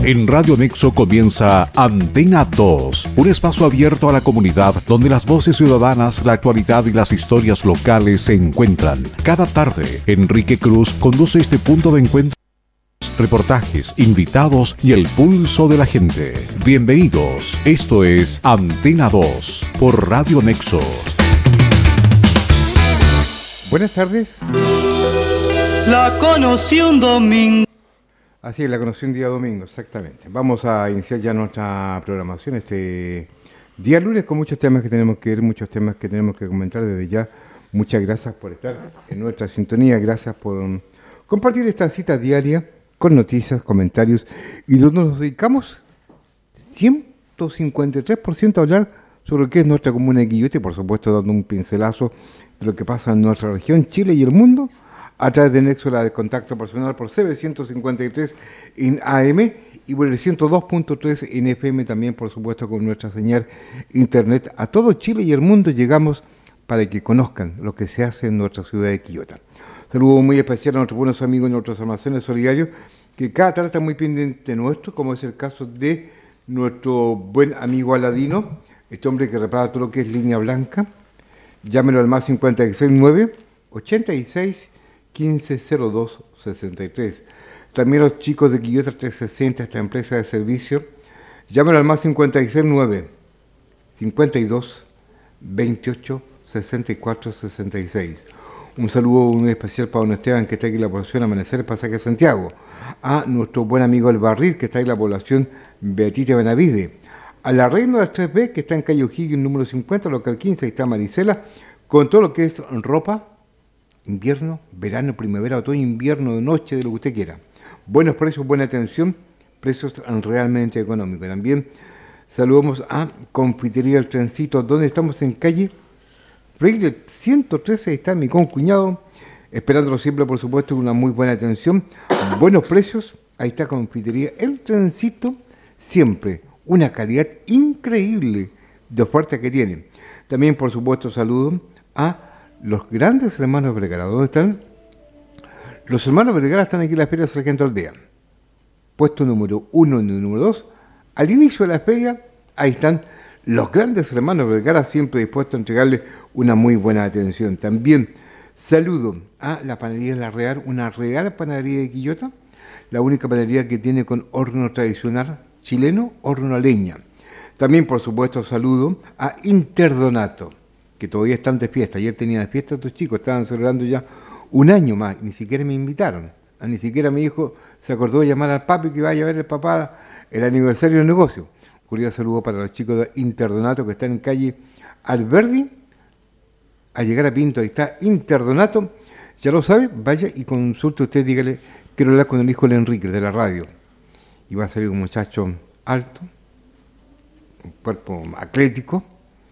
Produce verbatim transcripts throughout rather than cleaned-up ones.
En Radio Nexo comienza Antena dos, un espacio abierto a la comunidad donde las voces ciudadanas, la actualidad y las historias locales se encuentran. Cada tarde, Enrique Cruz conduce este punto de encuentro. Reportajes, invitados y el pulso de la gente. Bienvenidos. Esto es Antena dos por Radio Nexo. Buenas tardes. La conocí un domingo. Así es, la conocí un día domingo, exactamente. Vamos a iniciar ya nuestra programación este día lunes con muchos temas que tenemos que ver, muchos temas que tenemos que comentar desde ya. Muchas gracias por estar en nuestra sintonía, gracias por compartir esta cita diaria con noticias, comentarios y donde nos dedicamos ciento cincuenta y tres por ciento a hablar sobre lo que es nuestra comuna de Quillota y por supuesto dando un pincelazo de lo que pasa en nuestra región, Chile y el mundo, a través de Nexo, la de contacto personal por C B ciento cincuenta y tres en A M y por el ciento dos punto tres en F M también, por supuesto, con nuestra señal internet. A todo Chile y el mundo llegamos para que conozcan lo que se hace en nuestra ciudad de Quillota. Saludo muy especial a nuestros buenos amigos en nuestros almacenes solidarios, que cada tarde está muy pendiente nuestro, como es el caso de nuestro buen amigo Aladino, este hombre que repara todo lo que es línea blanca. Llámelo al más cincuenta y seis nueve, ochenta y seis, quince cero dos sesenta y tres. También los chicos de Quillota trescientos sesenta, esta empresa de servicio, llámelo al más cincuenta y seis nueve, cincuenta y dos, veintiocho, sesenta y cuatro, sesenta y seis. Un saludo muy especial para don Esteban, que está aquí en la población Amanecer, Pasaje Santiago. A nuestro buen amigo El Barril, que está en la población Beatita Benavide. A la Reina de las tres B, que está en calle O'Higgins, número cincuenta, local quince, ahí está Marisela, con todo lo que es ropa, invierno, verano, primavera, otoño, invierno, de noche, de lo que usted quiera. Buenos precios, buena atención, precios realmente económicos. También saludamos a Confitería El Trencito, donde estamos en calle Freire ciento trece, ahí está mi concuñado, esperándolo siempre, por supuesto, con una muy buena atención, buenos precios, ahí está Confitería El Trencito, siempre una calidad increíble de oferta que tienen. También, por supuesto, saludo a los grandes hermanos Vergara. ¿Dónde están? Los hermanos Vergara están aquí en la Feria de Sargento Aldea. Puesto número uno y número dos. Al inicio de la feria, ahí están los grandes hermanos Vergara, siempre dispuestos a entregarle una muy buena atención. También saludo a la panadería La Real, una real panadería de Quillota, la única panadería que tiene con horno tradicional chileno, horno a leña. También, por supuesto, saludo a Interdonato, que todavía están de fiesta. Ayer tenían de fiesta estos chicos, estaban celebrando ya un año más, ni siquiera me invitaron. Ni siquiera mi hijo se acordó de llamar al papi que vaya a ver el papá el aniversario del negocio. Curioso saludo para los chicos de Interdonato que están en calle Alberdi. Al llegar a Pinto, ahí está Interdonato. Ya lo sabe, vaya y consulte usted, dígale, quiero hablar con el hijo de Enrique, de la radio. Y va a salir un muchacho alto, un cuerpo atlético,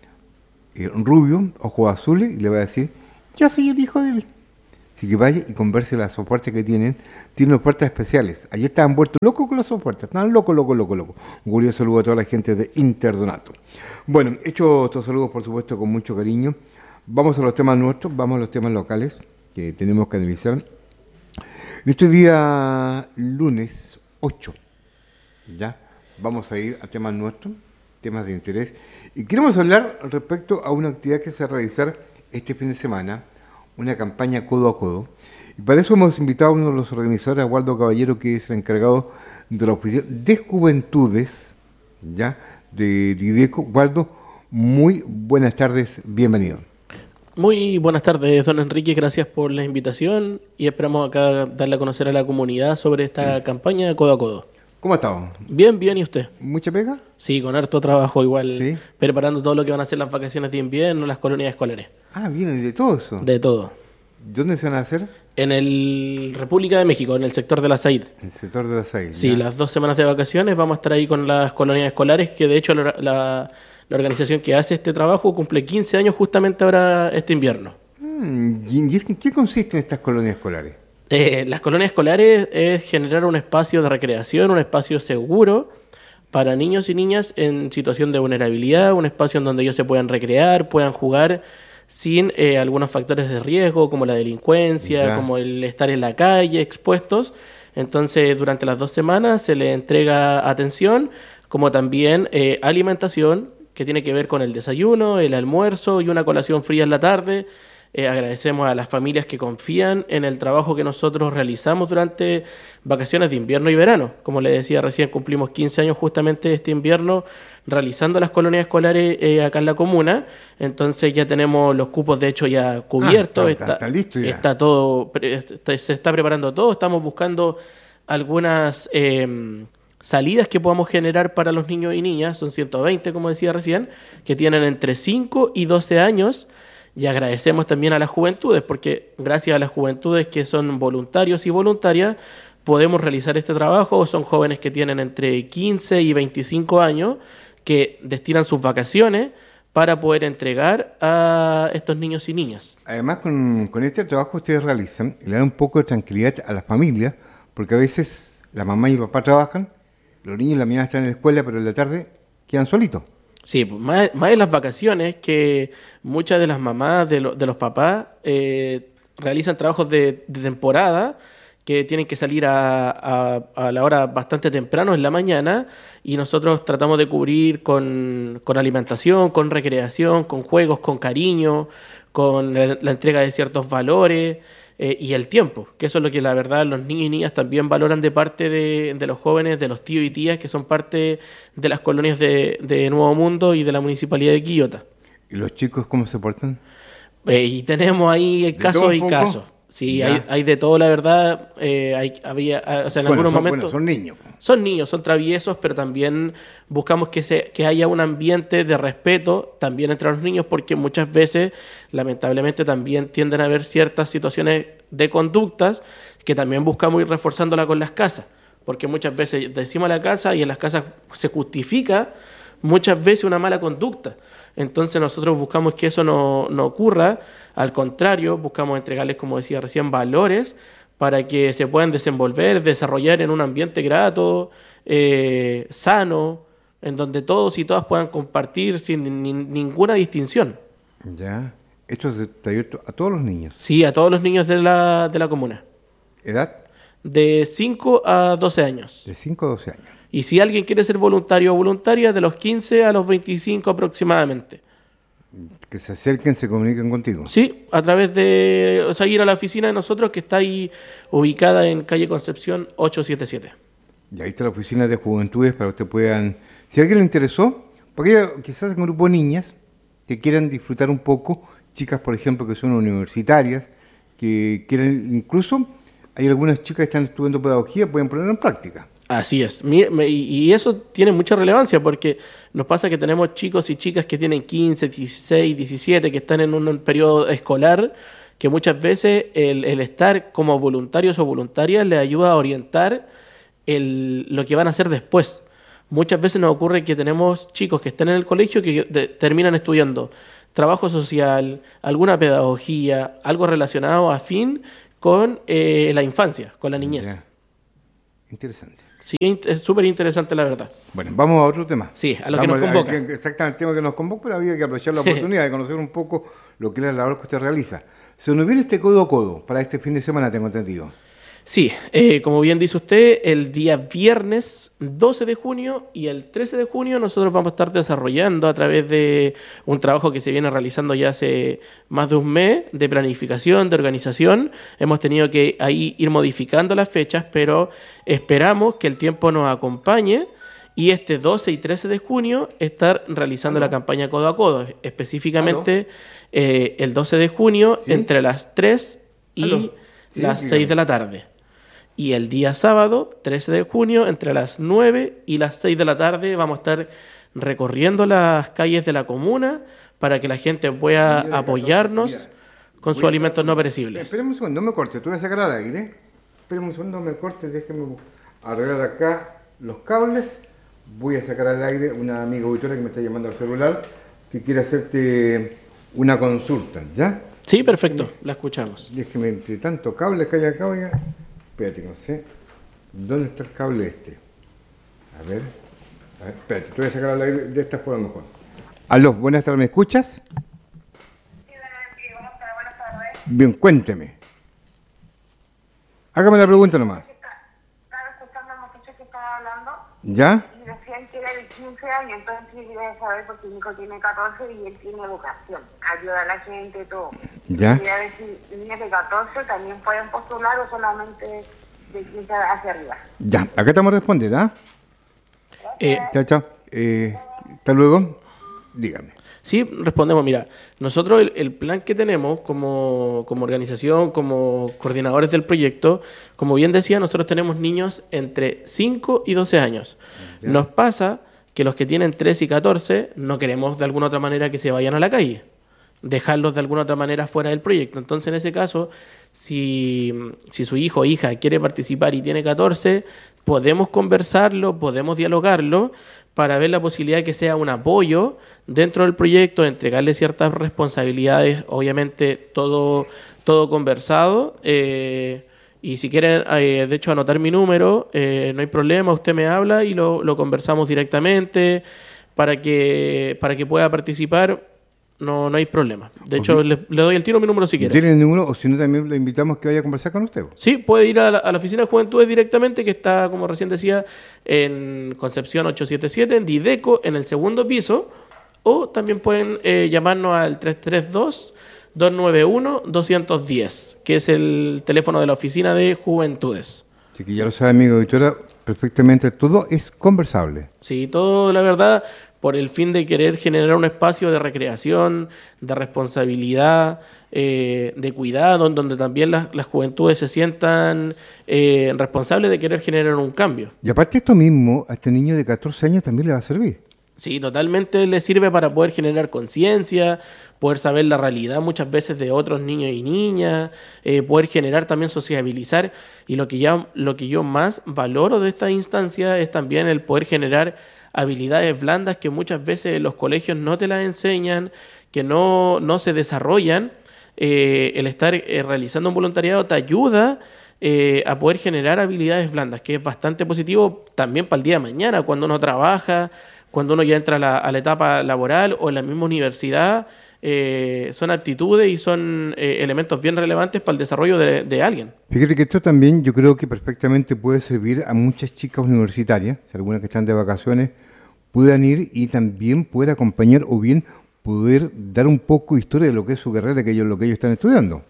rubio, ojos azules, y le va a decir, yo soy el hijo de él. Así que vaya y converse las ofertas que tienen. Tienen ofertas especiales. Ayer estaban vueltos locos con las ofertas. Estaban locos, locos, locos, locos. Un curioso saludo a toda la gente de Interdonato. Bueno, hecho estos saludos, por supuesto, con mucho cariño. Vamos a los temas nuestros, vamos a los temas locales que tenemos que analizar. En este día lunes ocho, ya, vamos a ir a temas nuestros, temas de interés. Y queremos hablar respecto a una actividad que se va a realizar este fin de semana, una campaña codo a codo. Y para eso hemos invitado a uno de los organizadores, a Waldo Caballero, que es el encargado de la oficina de juventudes, ya, de Dideco. Waldo, muy buenas tardes, bienvenido. Muy buenas tardes, don Enrique, gracias por la invitación y esperamos acá darle a conocer a la comunidad sobre esta mm. campaña de codo a codo. ¿Cómo ha estado? Bien, bien, ¿y usted? ¿Mucha pega? Sí, con harto trabajo igual, ¿Sí? Preparando todo lo que van a ser las vacaciones de invierno, las colonias escolares. Ah, vienen de todo eso. De todo. ¿Dónde se van a hacer? En el República de México, en el sector de la Said. En el sector de la Said. Sí, ¿ya? Las dos semanas de vacaciones vamos a estar ahí con las colonias escolares, que de hecho la, la, la organización que hace este trabajo cumple quince años justamente ahora este invierno. Mm, ¿Y en qué consisten estas colonias escolares? Eh, las colonias escolares es generar un espacio de recreación, un espacio seguro para niños y niñas en situación de vulnerabilidad, un espacio en donde ellos se puedan recrear, puedan jugar sin eh, algunos factores de riesgo como la delincuencia, ya. como el estar en la calle expuestos. Entonces, durante las dos semanas se le entrega atención, como también eh, alimentación, que tiene que ver con el desayuno, el almuerzo y una colación fría en la tarde. Eh, agradecemos a las familias que confían en el trabajo que nosotros realizamos durante vacaciones de invierno y verano. Como les decía recién, cumplimos quince años justamente este invierno realizando las colonias escolares eh, acá en la comuna. Entonces ya tenemos los cupos de hecho ya cubiertos. Ah, está, está, está, está listo ya. Está todo, está, se está preparando todo. Estamos buscando algunas eh, salidas que podamos generar para los niños y niñas. Son ciento veinte, como decía recién, que tienen entre cinco y doce años. Y agradecemos también a las juventudes, porque gracias a las juventudes que son voluntarios y voluntarias, podemos realizar este trabajo. Son jóvenes que tienen entre quince y veinticinco años, que destinan sus vacaciones para poder entregar a estos niños y niñas. Además, con, con este trabajo ustedes realizan, y le dan un poco de tranquilidad a las familias, porque a veces la mamá y el papá trabajan, los niños en la mañana están en la escuela, pero en la tarde quedan solitos. Sí, más, más en las vacaciones, que muchas de las mamás de, lo, de los papás eh, realizan trabajos de, de temporada que tienen que salir a, a, a la hora bastante temprano en la mañana, y nosotros tratamos de cubrir con, con alimentación, con recreación, con juegos, con cariño, con la, la entrega de ciertos valores. Eh, y el tiempo, que eso es lo que la verdad los niños y niñas también valoran de parte de, de los jóvenes, de los tíos y tías que son parte de las colonias de, de Nuevo Mundo y de la Municipalidad de Quillota. ¿Y los chicos cómo se portan? Eh, y tenemos ahí casos y casos. Sí, hay, hay de todo, la verdad. Eh, hay, había, o sea, en bueno, algunos son, momentos... Bueno, son niños. Son niños, son traviesos, pero también buscamos que, se, que haya un ambiente de respeto también entre los niños, porque muchas veces, lamentablemente, también tienden a haber ciertas situaciones de conductas que también buscamos ir reforzándola con las casas, porque muchas veces decimos a la casa y en las casas se justifica muchas veces una mala conducta. Entonces nosotros buscamos que eso no, no ocurra, al contrario, buscamos entregarles, como decía recién, valores para que se puedan desenvolver, desarrollar en un ambiente grato, eh, sano, en donde todos y todas puedan compartir sin ni, ninguna distinción. Ya, esto está abierto a todos los niños. Sí, a todos los niños de la, de la comuna. ¿Edad? De cinco a doce años. De cinco a doce años. Y si alguien quiere ser voluntario o voluntaria, de los quince a los veinticinco aproximadamente. Que se acerquen, se comuniquen contigo. Sí, a través de, o sea, ir a la oficina de nosotros, que está ahí ubicada en calle Concepción ochocientos setenta y siete. Y ahí está la oficina de juventudes para que ustedes puedan, si a alguien le interesó, porque quizás un grupo de niñas que quieran disfrutar un poco, chicas por ejemplo que son universitarias, que quieren, incluso hay algunas chicas que están estudiando pedagogía, pueden ponerlo en práctica. Así es, y eso tiene mucha relevancia porque nos pasa que tenemos chicos y chicas que tienen quince, dieciséis, diecisiete, que están en un periodo escolar, que muchas veces el, el estar como voluntarios o voluntarias les ayuda a orientar el, lo que van a hacer después. Muchas veces nos ocurre que tenemos chicos que están en el colegio que de, terminan estudiando trabajo social, alguna pedagogía, algo relacionado a fin con eh, la infancia, con la niñez. Ya. Interesante. Sí, es súper interesante la verdad. Bueno, vamos a otro tema. Sí, a lo vamos que nos convoca. A, exactamente, el tema que nos convoca, pero había que aprovechar la oportunidad de conocer un poco lo que es la labor que usted realiza. Se nos viene este codo a codo para este fin de semana, tengo entendido. Sí, eh, como bien dice usted, el día viernes doce de junio y el trece de junio nosotros vamos a estar desarrollando a través de un trabajo que se viene realizando ya hace más de un mes de planificación, de organización. Hemos tenido que ahí ir modificando las fechas, pero esperamos que el tiempo nos acompañe y este doce y trece de junio estar realizando ¿Aló? la campaña Codo a Codo, específicamente eh, el doce de junio ¿Sí? entre las tres y ¿Sí? las seis de la tarde. Y el día sábado, trece de junio, entre las nueve y las seis de la tarde, vamos a estar recorriendo las calles de la comuna para que la gente pueda mira, apoyarnos mira, con sus alimentos no perecibles. Espérame un segundo, no me corte, tú vas a sacar al aire. Espérame un segundo, no me cortes, déjeme arreglar acá los cables. Voy a sacar al aire una amiga auditora que me está llamando al celular que quiere hacerte una consulta, ¿ya? Sí, perfecto, la escuchamos. Déjeme, entre tanto cable que hay acá, oiga. Espérate, no sé. ¿Dónde está el cable este? A ver. A ver, espérate, te voy a sacar al aire de esta forma mejor. Aló, buenas tardes, ¿me escuchas? Sí, buenas tardes. Bien, cuénteme. Hágame la pregunta nomás. estaba hablando ¿Ya? y decían que era de quince años, entonces yo quería saber porque mi hijo tiene catorce y él tiene vocación, ayuda a la gente, todo. ¿Ya? Quería ver si niños de catorce también pueden postular o solamente de quince hacia arriba. Ya, acá estamos respondiendo, ¿ah? Eh, Chao, chao. Eh, hasta luego. Dígame. Sí, respondemos. Mira, nosotros el, el plan que tenemos como, como organización, como coordinadores del proyecto, como bien decía, nosotros tenemos niños entre cinco y doce años. Ya. Nos pasa que los que tienen trece y catorce no queremos de alguna otra manera que se vayan a la calle, dejarlos de alguna otra manera fuera del proyecto. Entonces, en ese caso, si, si su hijo o hija quiere participar y tiene catorce, podemos conversarlo, podemos dialogarlo para ver la posibilidad de que sea un apoyo dentro del proyecto, entregarle ciertas responsabilidades, obviamente todo, todo conversado. Eh, y si quieren, eh, de hecho, anotar mi número, eh, no hay problema, usted me habla y lo, lo conversamos directamente para que, para que pueda participar. No, no hay problema. De hecho, le, le doy el tiro mi número si quiere. ¿Tiene ninguno? O si no, también le invitamos que vaya a conversar con usted. Sí, puede ir a la, a la oficina de Juventudes directamente, que está, como recién decía, en Concepción ochocientos setenta y siete, en Dideco, en el segundo piso. O también pueden eh, llamarnos al tres tres dos, dos nueve uno, dos uno cero, que es el teléfono de la oficina de Juventudes. Así que ya lo sabe, amigo editora, perfectamente todo es conversable. Sí, todo, la verdad, por el fin de querer generar un espacio de recreación, de responsabilidad, eh, de cuidado, en donde también las, las juventudes se sientan eh, responsables de querer generar un cambio. Y aparte esto mismo, a este niño de catorce años también le va a servir. Sí, totalmente le sirve para poder generar conciencia, poder saber la realidad muchas veces de otros niños y niñas, eh, poder generar también sociabilizar. Y lo que, ya, lo que yo más valoro de esta instancia es también el poder generar habilidades blandas que muchas veces los colegios no te las enseñan, que no, no se desarrollan. Eh, el estar eh, realizando un voluntariado te ayuda eh, a poder generar habilidades blandas, que es bastante positivo también para el día de mañana, cuando uno trabaja, cuando uno ya entra a la, a la etapa laboral o en la misma universidad. Eh, son aptitudes y son eh, elementos bien relevantes para el desarrollo de, de alguien. Fíjate que esto también yo creo que perfectamente puede servir a muchas chicas universitarias, si algunas que están de vacaciones puedan ir y también poder acompañar o bien poder dar un poco de historia de lo que es su carrera, que ellos, lo que ellos están estudiando.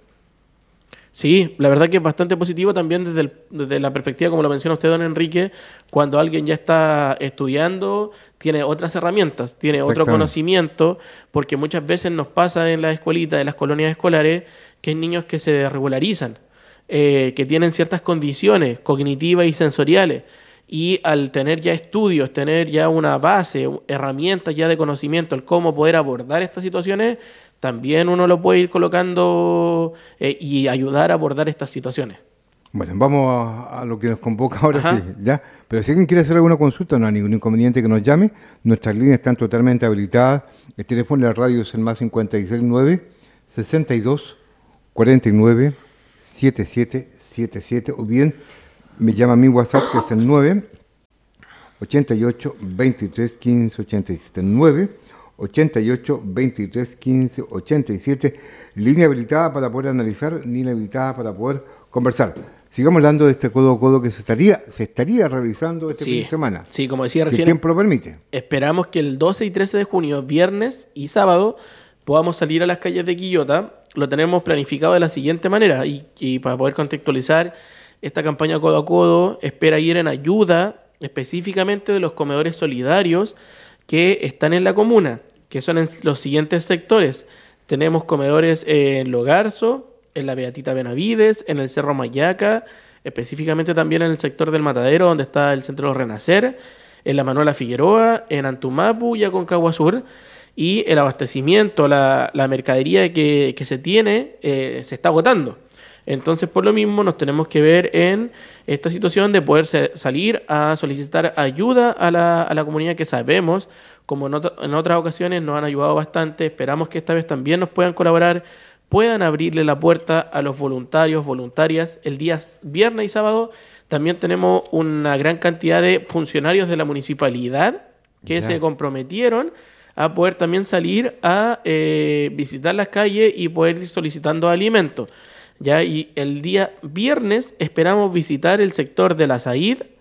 Sí, la verdad que es bastante positivo también desde, el, desde la perspectiva, como lo menciona usted, don Enrique, cuando alguien ya está estudiando, tiene otras herramientas, tiene otro conocimiento, porque muchas veces nos pasa en las escuelitas, en las colonias escolares, que hay niños que se regularizan, eh, que tienen ciertas condiciones cognitivas y sensoriales, y al tener ya estudios, tener ya una base, herramientas ya de conocimiento, el cómo poder abordar estas situaciones, también uno lo puede ir colocando eh, y ayudar a abordar estas situaciones. Bueno, vamos a, a lo que nos convoca ahora. Ajá. Sí, ¿ya? Pero si alguien quiere hacer alguna consulta, no hay ningún inconveniente que nos llame. Nuestras líneas están totalmente habilitadas. El teléfono de la radio es el más cincuenta y seis nueve, sesenta y dos, cuarenta y nueve, setenta y siete setenta y siete, o bien me llama a mi WhatsApp, que es el nueve, ochenta y ocho, veintitrés, quince, ochenta y siete, nueve, ochenta y ocho, veintitrés, quince, ochenta y siete, línea habilitada para poder analizar, línea habilitada para poder conversar. Sigamos hablando de este codo a codo que se estaría, se estaría realizando este Sí, fin de semana. sí, como decía Si el recién, tiempo lo permite. esperamos que el doce y trece de junio, viernes y sábado, podamos salir a las calles de Quillota. Lo tenemos planificado de la siguiente manera, y, y para poder contextualizar, esta campaña codo a codo espera ir en ayuda específicamente de los comedores solidarios que están en la comuna, que son en los siguientes sectores. Tenemos comedores en Logarzo, en la Beatita Benavides, en el Cerro Mayaca, específicamente también en el sector del Matadero, donde está el Centro Renacer, en la Manuela Figueroa, en Antumapu y Aconcagua Sur. Y el abastecimiento, la, la mercadería que, que se tiene, eh, se está agotando. Entonces, por lo mismo, nos tenemos que ver en esta situación de poder se, salir a solicitar ayuda a la, a la comunidad, que sabemos, como en, otra, en otras ocasiones nos han ayudado bastante. Esperamos que esta vez también nos puedan colaborar, puedan abrirle la puerta a los voluntarios, voluntarias. El día viernes y sábado también tenemos una gran cantidad de funcionarios de la municipalidad que Ya. se comprometieron a poder también salir a eh, visitar las calles y poder ir solicitando alimentos. Ya, y el día viernes esperamos visitar el sector de la Said,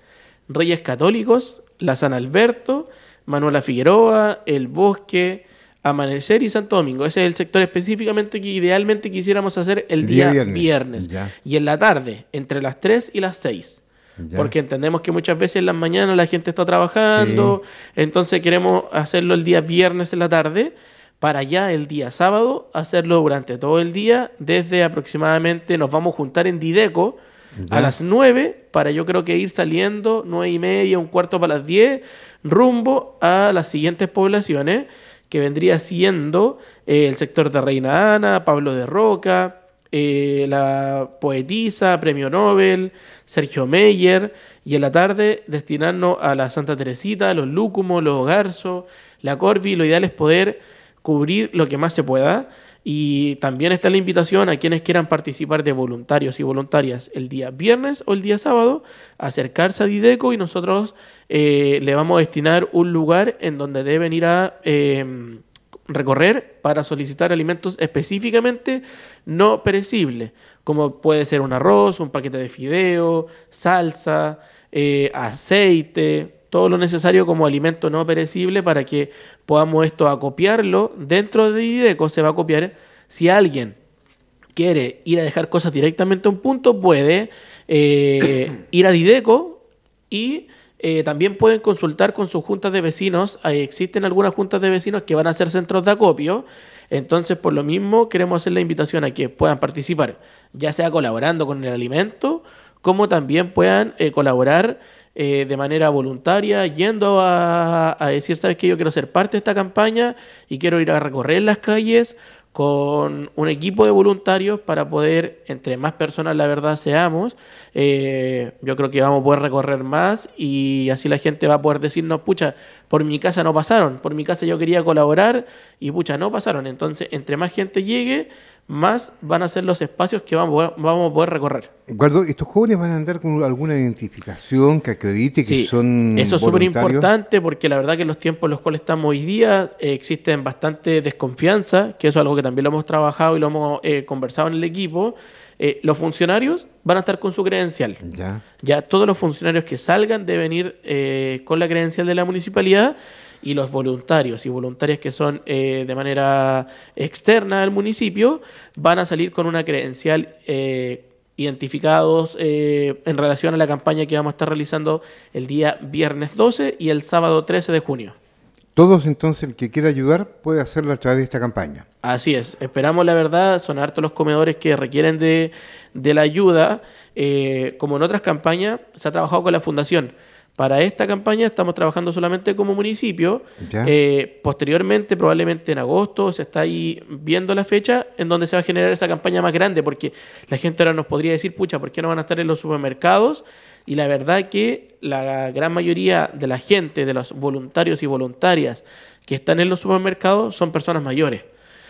Reyes Católicos, La San Alberto, Manuela Figueroa, El Bosque, Amanecer y Santo Domingo. Ese es el sector específicamente que idealmente quisiéramos hacer el, el día, día viernes. viernes. Y en la tarde, entre las tres y las seis. Ya. Porque entendemos que muchas veces en las mañanas la gente está trabajando, sí. Entonces queremos hacerlo el día viernes en la tarde, para ya el día sábado hacerlo durante todo el día, desde aproximadamente, nos vamos a juntar en Dideco ya. A las nueve, para yo creo que ir saliendo, nueve y media, un cuarto para las diez, rumbo a las siguientes poblaciones, que vendría siendo eh, el sector de Reina Ana, Pablo de Roca, eh, la poetisa, Premio Nobel, Sergio Meyer, y en la tarde destinarnos a la Santa Teresita, los Lúcumos, los Ogarzo, la Corvi. Lo ideal es poder cubrir lo que más se pueda, y también está la invitación a quienes quieran participar de voluntarios y voluntarias el día viernes o el día sábado, a acercarse a Dideco, y nosotros eh, le vamos a destinar un lugar en donde deben ir a eh, recorrer para solicitar alimentos específicamente no perecibles, como puede ser un arroz, un paquete de fideo, salsa, eh, aceite, todo lo necesario como alimento no perecible, para que podamos esto acopiarlo dentro de Dideco. Se va a copiar. Si alguien quiere ir a dejar cosas directamente a un punto, puede eh, ir a Dideco, y eh, también pueden consultar con sus juntas de vecinos. Ahí existen algunas juntas de vecinos que van a ser centros de acopio. Entonces, por lo mismo, queremos hacer la invitación a que puedan participar, ya sea colaborando con el alimento, como también puedan eh, colaborar eh, de manera voluntaria, yendo a, a decir, ¿sabes qué? Yo quiero ser parte de esta campaña y quiero ir a recorrer las calles con un equipo de voluntarios para poder, entre más personas la verdad seamos, eh, yo creo que vamos a poder recorrer más, y así la gente va a poder decirnos, pucha, por mi casa no pasaron, por mi casa yo quería colaborar y pucha, no pasaron. Entonces, entre más gente llegue, más van a ser los espacios que vamos a poder, vamos a poder recorrer. Eduardo, ¿estos jóvenes van a andar con alguna identificación que acredite que sí, son eso es súper importante, porque la verdad que en los tiempos en los cuales estamos hoy día eh, existen bastante desconfianza, que eso es algo que también lo hemos trabajado y lo hemos eh, conversado en el equipo. Eh, los funcionarios van a estar con su credencial. Ya, ya todos los funcionarios que salgan deben ir eh, con la credencial de la municipalidad, y los voluntarios y voluntarias que son eh, de manera externa al municipio van a salir con una credencial eh, identificados eh, en relación a la campaña que vamos a estar realizando el día viernes doce y el sábado trece de junio. Todos, entonces, el que quiera ayudar puede hacerlo a través de esta campaña. Así es, esperamos, la verdad, son hartos los comedores que requieren de, de la ayuda. Eh, como en otras campañas, se ha trabajado con la fundación. Para esta campaña estamos trabajando solamente como municipio. Eh, posteriormente, probablemente en agosto, se está ahí viendo la fecha en donde se va a generar esa campaña más grande, porque la gente ahora nos podría decir, pucha, ¿por qué no van a estar en los supermercados? Y la verdad que la gran mayoría de la gente, de los voluntarios y voluntarias que están en los supermercados, son personas mayores.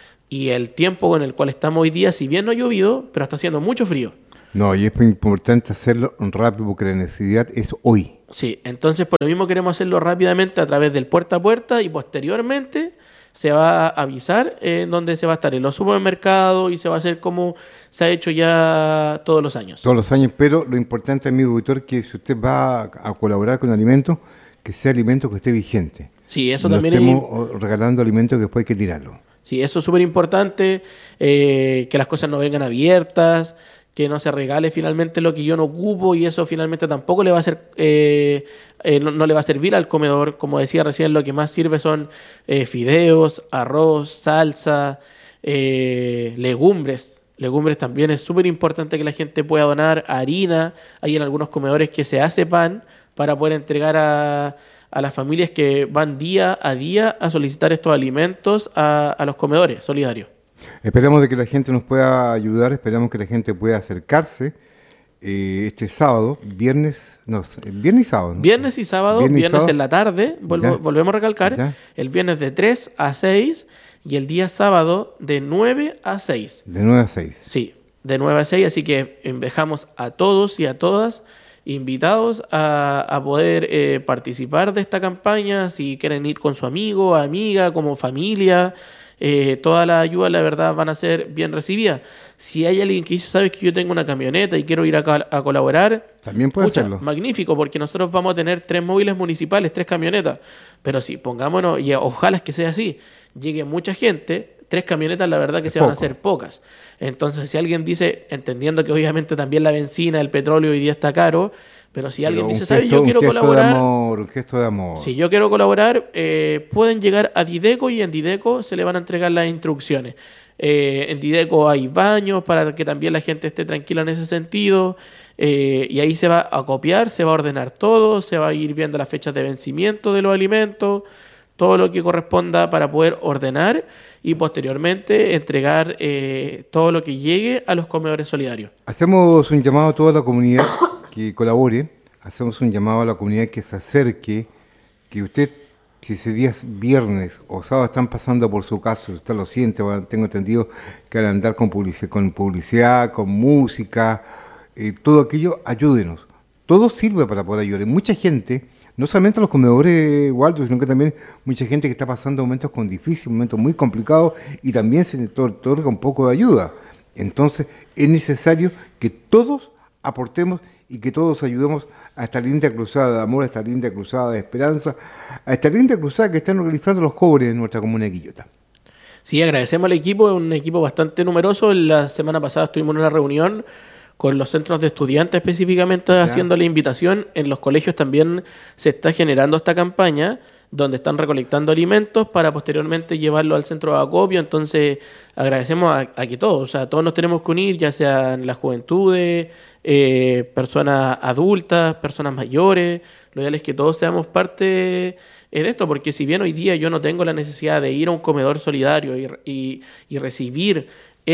Y el tiempo en el cual estamos hoy día, si bien no ha llovido, pero está haciendo mucho frío. No, y es muy importante hacerlo rápido porque la necesidad es hoy. Sí, entonces por lo mismo queremos hacerlo rápidamente a través del puerta a puerta, y posteriormente se va a avisar en dónde se va a estar en los supermercados, y se va a hacer como se ha hecho ya todos los años. Todos los años, pero lo importante, amigo auditor, que si usted va a colaborar con alimentos, que sea alimento que esté vigente. Sí, eso no también estemos es... regalando alimentos que después hay que tirarlo. Sí, eso es súper importante, eh, que las cosas no vengan abiertas, que no se regale finalmente lo que yo no ocupo, y eso finalmente tampoco le va a hacer, eh, eh, no, no le va a servir al comedor. Como decía recién, lo que más sirve son eh, fideos, arroz, salsa, eh, legumbres. Legumbres también es súper importante que la gente pueda donar, harina. Hay en algunos comedores que se hace pan para poder entregar a, a las familias que van día a día a solicitar estos alimentos a, a los comedores solidarios. Esperamos de que la gente nos pueda ayudar, esperamos que la gente pueda acercarse eh, este sábado, viernes, no, viernes y sábado. ¿no? Viernes y sábado, viernes, viernes sábado. En la tarde, volvo, volvemos a recalcar, ya. El viernes de tres a seis y el día sábado de nueve a seis. De nueve a seis. Sí, de nueve a seis, así que dejamos a todos y a todas invitados a, a poder eh, participar de esta campaña, si quieren ir con su amigo, amiga, como familia. Eh, todas las ayudas, la verdad, van a ser bien recibidas. Si hay alguien que dice, sabes que yo tengo una camioneta y quiero ir a, a colaborar, también puede pucha, hacerlo. Magnífico, porque nosotros vamos a tener tres móviles municipales, tres camionetas. Pero sí, pongámonos, y ojalá que sea así, llegue mucha gente, tres camionetas, la verdad que es se poco. van a hacer pocas. Entonces, si alguien dice, entendiendo que obviamente también la benzina, el petróleo hoy día está caro, pero si alguien Pero dice, un ¿sabes? gesto- Yo quiero un gesto colaborar. de amor, un gesto de amor. Si yo quiero colaborar, eh, pueden llegar a Dideco y en Dideco se le van a entregar las instrucciones. Eh, en Dideco hay baños para que también la gente esté tranquila en ese sentido. Eh, y ahí se va a copiar, se va a ordenar todo, se va a ir viendo las fechas de vencimiento de los alimentos, todo lo que corresponda para poder ordenar y posteriormente entregar eh, todo lo que llegue a los comedores solidarios. Hacemos un llamado a toda la comunidad que colabore, hacemos un llamado a la comunidad que se acerque, que usted, si ese día es viernes o sábado están pasando por su casa, usted lo siente, bueno, tengo entendido que al andar con publicidad, con, publicidad, con música, eh, todo aquello, ayúdenos. Todo sirve para poder ayudar. Mucha gente, no solamente los comedores, Waldo, sino que también mucha gente que está pasando momentos con difíciles, momentos muy complicados y también se le otorga un poco de ayuda. Entonces es necesario que todos aportemos y que todos ayudemos a esta linda cruzada de amor, a esta linda cruzada de esperanza, a esta linda cruzada que están organizando los jóvenes de nuestra comuna de Quillota. Sí, agradecemos al equipo, es un equipo bastante numeroso. La semana pasada estuvimos en una reunión con los centros de estudiantes específicamente ya. haciendo la invitación. En los colegios también se está generando esta campaña donde están recolectando alimentos para posteriormente llevarlo al centro de acopio. Entonces agradecemos a, a que todos, o sea, todos nos tenemos que unir, ya sean las juventudes, eh, personas adultas, personas mayores. Lo ideal es que todos seamos parte en esto, porque si bien hoy día yo no tengo la necesidad de ir a un comedor solidario y, y, y recibir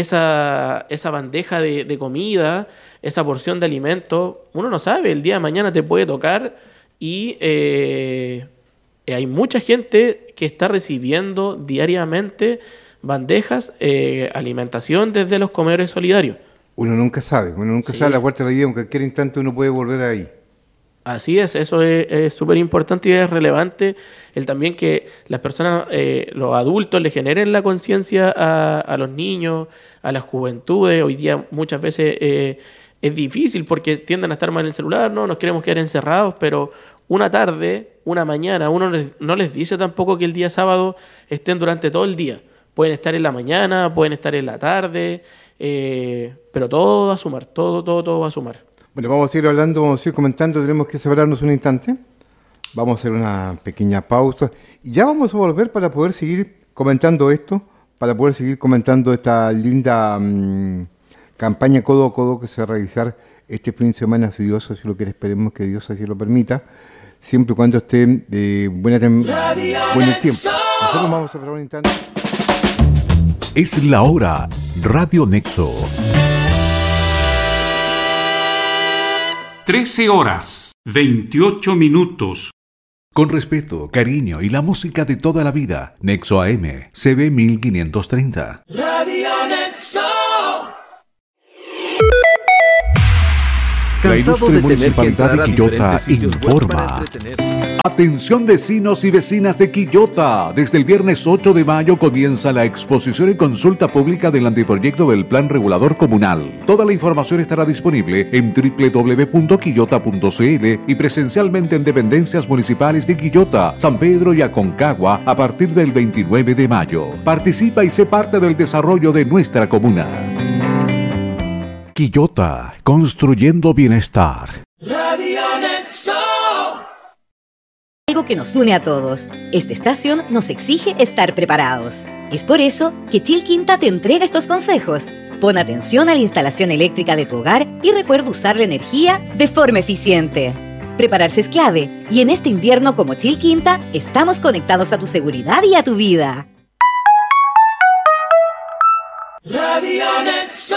esa, esa bandeja de, de comida, esa porción de alimentos, uno no sabe, el día de mañana te puede tocar y eh, hay mucha gente que está recibiendo diariamente bandejas, eh, alimentación desde los comedores solidarios. Uno nunca sabe, uno nunca Sí. sabe la puerta de la vida, en cualquier instante uno puede volver ahí. Así es, eso es súper importante y es relevante el también que las personas, eh, los adultos le generen la conciencia a, a los niños, a las juventudes. Hoy día muchas veces eh, es difícil porque tienden a estar mal en el celular, no nos queremos quedar encerrados, pero una tarde, una mañana, uno les, no les dice tampoco que el día sábado estén durante todo el día. Pueden estar en la mañana, pueden estar en la tarde, eh, pero todo va a sumar, todo, todo, todo va a sumar. Bueno, vamos a seguir hablando, vamos a seguir comentando, tenemos que separarnos un instante. Vamos a hacer una pequeña pausa y ya vamos a volver para poder seguir comentando esto, para poder seguir comentando esta linda mmm, campaña codo a codo que se va a realizar este fin de semana, si Dios así lo quiere, esperemos que Dios así lo permita, siempre y cuando esté de buena tem- buen tiempo. Nosotros vamos a separar un instante. Es la hora. Radio Nexo. trece horas, veintiocho minutos. Con respeto, cariño y la música de toda la vida. Nexo A M, C B mil quinientos treinta. Radio Nexo. La Cansado ilustre de tener que municipalidad entrar de a Quillota diferentes sitios web para informa. entretener. Atención vecinos y vecinas de Quillota. Desde el viernes ocho de mayo comienza la exposición y consulta pública del anteproyecto del Plan Regulador Comunal. Toda la información estará disponible en doble u doble u doble u punto quillota punto c l y presencialmente en dependencias municipales de Quillota, San Pedro y Aconcagua a partir del veintinueve de mayo. Participa y sé parte del desarrollo de nuestra comuna. Quillota, construyendo bienestar. Radio Nexo. Algo que nos une a todos. Esta estación nos exige estar preparados. Es por eso que Chilquinta te entrega estos consejos. Pon atención a la instalación eléctrica de tu hogar y recuerda usar la energía de forma eficiente. Prepararse es clave y en este invierno como Chilquinta estamos conectados a tu seguridad y a tu vida. Radio Nexo.